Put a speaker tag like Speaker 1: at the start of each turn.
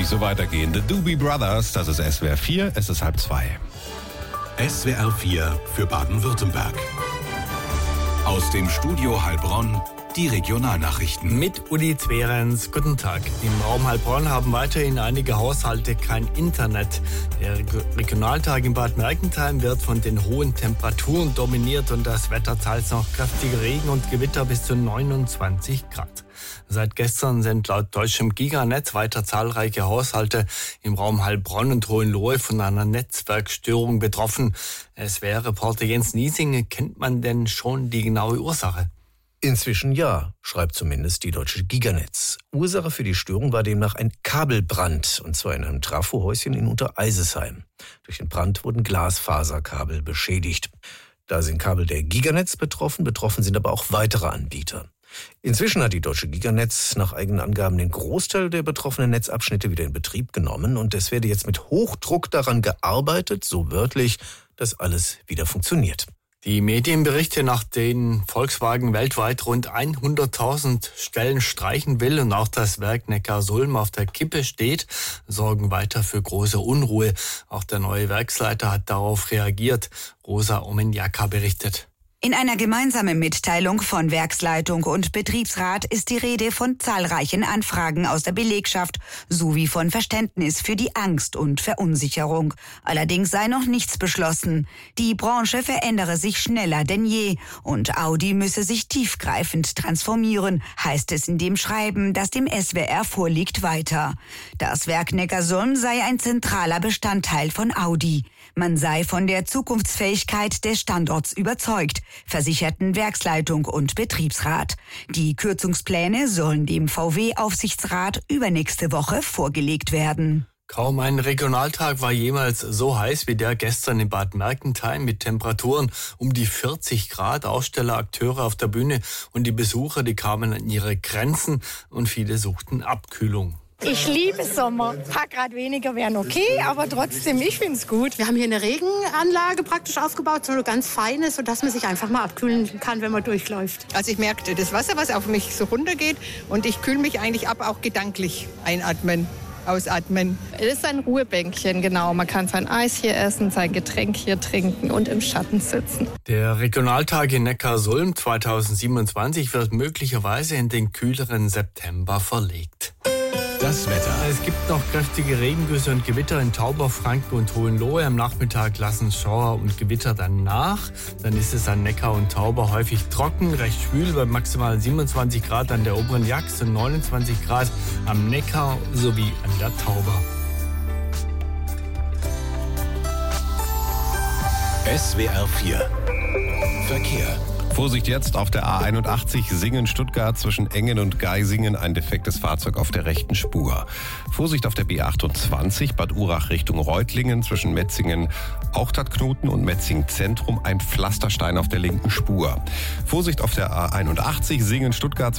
Speaker 1: ewig so weitergehen. The Doobie Brothers, das ist SWR 4, es ist 1:30.
Speaker 2: SWR 4 für Baden-Württemberg. Aus dem Studio Heilbronn, die Regionalnachrichten.
Speaker 3: Mit Uli Zwerens, guten Tag. Im Raum Heilbronn haben weiterhin einige Haushalte kein Internet. Der Regionaltag in Bad Mergentheim wird von den hohen Temperaturen dominiert und das Wetter teils noch kräftige Regen und Gewitter bis zu 29 Grad. Seit gestern sind laut deutschem Giganetz weiter zahlreiche Haushalte im Raum Heilbronn und Hohenlohe von einer Netzwerkstörung betroffen. SWR-Reporter Jens Niesing, kennt man denn schon die genaue Ursache?
Speaker 4: Inzwischen ja, schreibt zumindest die deutsche Giganetz. Ursache für die Störung war demnach ein Kabelbrand, und zwar in einem Trafohäuschen in Untereisesheim. Durch den Brand wurden Glasfaserkabel beschädigt. Da sind Kabel der Giganetz betroffen sind aber auch weitere Anbieter. Inzwischen hat die deutsche Giganetz nach eigenen Angaben den Großteil der betroffenen Netzabschnitte wieder in Betrieb genommen und es werde jetzt mit Hochdruck daran gearbeitet, so wörtlich, dass alles wieder funktioniert.
Speaker 3: Die Medienberichte, nach denen Volkswagen weltweit rund 100.000 Stellen streichen will und auch das Werk Neckarsulm auf der Kippe steht, sorgen weiter für große Unruhe. Auch der neue Werksleiter hat darauf reagiert. Rosa Omenjaka berichtet.
Speaker 5: In einer gemeinsamen Mitteilung von Werksleitung und Betriebsrat ist die Rede von zahlreichen Anfragen aus der Belegschaft sowie von Verständnis für die Angst und Verunsicherung. Allerdings sei noch nichts beschlossen. Die Branche verändere sich schneller denn je und Audi müsse sich tiefgreifend transformieren, heißt es in dem Schreiben, das dem SWR vorliegt, weiter. Das Werk Neckarsulm sei ein zentraler Bestandteil von Audi. Man sei von der Zukunftsfähigkeit des Standorts überzeugt, versicherten Werksleitung und Betriebsrat. Die Kürzungspläne sollen dem VW-Aufsichtsrat übernächste Woche vorgelegt werden.
Speaker 3: Kaum ein Regionaltag war jemals so heiß wie der gestern in Bad Mergentheim mit Temperaturen um die 40 Grad. Aussteller, Akteure auf der Bühne und die Besucher, die kamen an ihre Grenzen und viele suchten Abkühlung.
Speaker 6: Ich liebe Sommer. Ein paar Grad weniger wären okay, aber trotzdem, ich finde es gut.
Speaker 7: Wir haben hier eine Regenanlage praktisch aufgebaut, so eine ganz feine, sodass man sich einfach mal abkühlen kann, wenn man durchläuft.
Speaker 8: Also ich merkte das Wasser, was auf mich so runtergeht, und ich kühle mich eigentlich ab, auch gedanklich. Einatmen, ausatmen.
Speaker 9: Es ist ein Ruhebänkchen, genau. Man kann sein Eis hier essen, sein Getränk hier trinken und im Schatten sitzen.
Speaker 3: Der Regionaltag in Neckarsulm 2027 wird möglicherweise in den kühleren September verlegt.
Speaker 2: Das Wetter.
Speaker 3: Es gibt noch kräftige Regengüsse und Gewitter in Tauber, Franken und Hohenlohe. Am Nachmittag lassen Schauer und Gewitter dann nach. Dann ist es an Neckar und Tauber häufig trocken, recht schwül bei maximal 27 Grad an der oberen Jax und 29 Grad am Neckar sowie an der Tauber.
Speaker 2: SWR 4 Verkehr.
Speaker 1: Vorsicht jetzt auf der A81 Singen-Stuttgart zwischen Engen und Geisingen, ein defektes Fahrzeug auf der rechten Spur. Vorsicht auf der B28 Bad Urach Richtung Reutlingen zwischen Metzingen Auchtadtknoten und Metzingen Zentrum, ein Pflasterstein auf der linken Spur. Vorsicht auf der A81 Singen-Stuttgart